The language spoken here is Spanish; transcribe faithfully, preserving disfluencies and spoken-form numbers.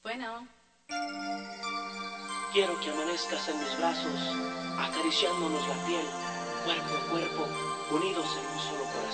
Bueno, Quiero que amanezcas en mis brazos, acariciándonos la piel, cuerpo a cuerpo, unidos en un solo corazón.